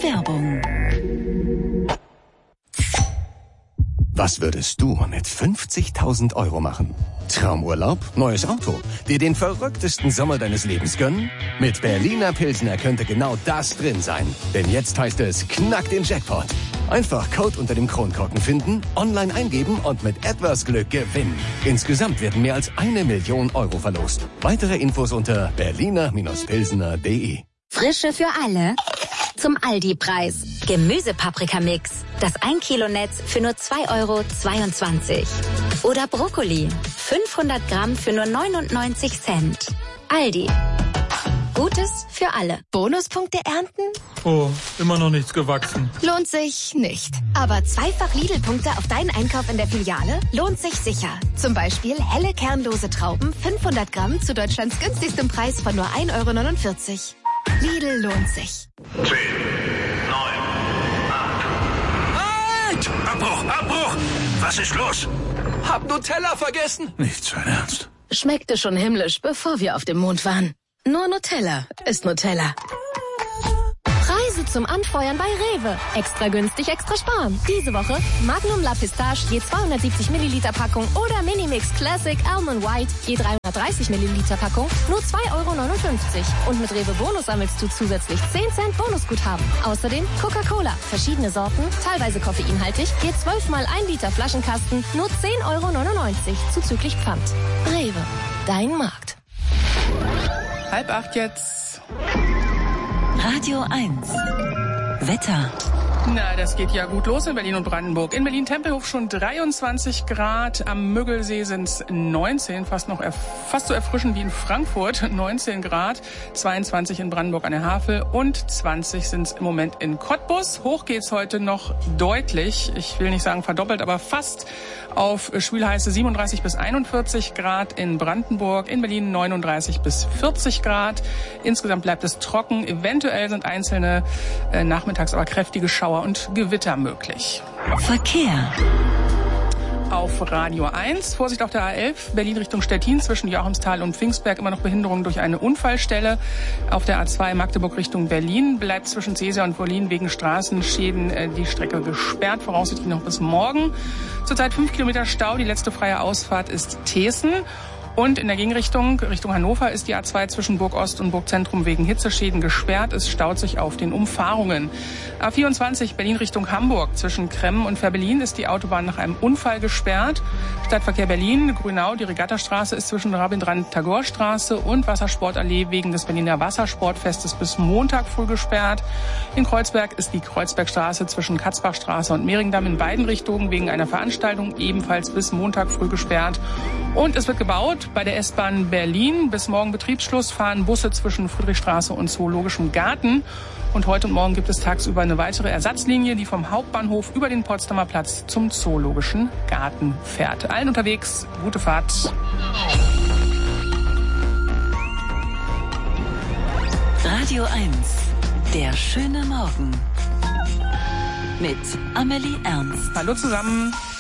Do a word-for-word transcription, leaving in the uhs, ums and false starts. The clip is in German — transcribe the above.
Werbung. Was würdest du mit fünfzigtausend Euro machen? Traumurlaub? Neues Auto? Dir den verrücktesten Sommer deines Lebens gönnen? Mit Berliner Pilsner könnte genau das drin sein. Denn jetzt heißt es, knack den Jackpot. Einfach Code unter dem Kronkorken finden, online eingeben und mit etwas Glück gewinnen. Insgesamt werden mehr als eine Million Euro verlost. Weitere Infos unter berliner Pilsner punkt de. Frische für alle? Zum Aldi-Preis. Gemüsepaprikamix. Das ein Kilo Netz für nur zwei Euro zweiundzwanzig. Oder Brokkoli. fünfhundert Gramm für nur neunundneunzig Cent. Aldi. Gutes für alle. Bonuspunkte ernten? Oh, immer noch nichts gewachsen. Lohnt sich nicht. Aber zweifach Lidl-Punkte auf deinen Einkauf in der Filiale lohnt sich sicher. Zum Beispiel helle kernlose Trauben, fünfhundert Gramm zu Deutschlands günstigstem Preis von nur ein Euro neunundvierzig. Lidl lohnt sich. zehn, neun, acht. Halt! Abbruch, Abbruch! Was ist los? Hab Nutella vergessen. Nicht sein Ernst. Schmeckte schon himmlisch, bevor wir auf dem Mond waren. Nur Nutella ist Nutella. Preise zum Anfeuern bei Rewe. Extra günstig, extra sparen. Diese Woche Magnum La Pistache je zweihundertsiebzig Milliliter Packung oder Minimix Classic Almond White je dreihundertdreißig Milliliter Packung nur zwei Euro neunundfünfzig. Und mit Rewe Bonus sammelst du zusätzlich zehn Cent Bonusguthaben. Außerdem Coca-Cola, verschiedene Sorten, teilweise koffeinhaltig, je zwölf mal ein Liter Flaschenkasten, nur zehn Euro neunundneunzig zuzüglich Pfand. Rewe, dein Markt. Halb acht jetzt. Radio eins. Wetter. Na, das geht ja gut los in Berlin und Brandenburg. In Berlin-Tempelhof schon dreiundzwanzig Grad, am Müggelsee sind es neunzehn, fast noch erf- fast so erfrischend wie in Frankfurt, neunzehn Grad, zweiundzwanzig in Brandenburg an der Havel und zwanzig sind es im Moment in Cottbus. Hoch geht's heute noch deutlich, ich will nicht sagen verdoppelt, aber fast auf schwülheiße siebenunddreißig bis einundvierzig Grad in Brandenburg, in Berlin neununddreißig bis vierzig Grad. Insgesamt bleibt es trocken, eventuell sind einzelne äh, nachmittags aber kräftige Schauer und Gewitter möglich. Verkehr. Auf Radio eins, Vorsicht auf der A elf, Berlin Richtung Stettin zwischen Joachimsthal und Pfingstberg immer noch Behinderung durch eine Unfallstelle. Auf der A zwei Magdeburg Richtung Berlin bleibt zwischen Seeser und Wollin wegen Straßenschäden äh, die Strecke gesperrt, voraussichtlich noch bis morgen. Zurzeit fünf Kilometer Stau, die letzte freie Ausfahrt ist Thesen. Und in der Gegenrichtung, Richtung Hannover, ist die A zwei zwischen Burg Ost und Burg Zentrum wegen Hitzeschäden gesperrt. Es staut sich auf den Umfahrungen. A vierundzwanzig Berlin Richtung Hamburg zwischen Kremmen und Fehrbellin ist die Autobahn nach einem Unfall gesperrt. Stadtverkehr Berlin, Grünau, die Regattastraße ist zwischen Rabindranath-Tagore-Straße und Wassersportallee wegen des Berliner Wassersportfestes bis Montag früh gesperrt. In Kreuzberg ist die Kreuzbergstraße zwischen Katzbachstraße und Mehringdamm in beiden Richtungen wegen einer Veranstaltung ebenfalls bis Montag früh gesperrt. Und es wird gebaut. Bei der S-Bahn Berlin bis morgen Betriebsschluss fahren Busse zwischen Friedrichstraße und Zoologischem Garten. Und heute und morgen gibt es tagsüber eine weitere Ersatzlinie, die vom Hauptbahnhof über den Potsdamer Platz zum Zoologischen Garten fährt. Allen unterwegs, gute Fahrt. Radio eins. Der schöne Morgen. Mit Amelie Ernst. Hallo zusammen.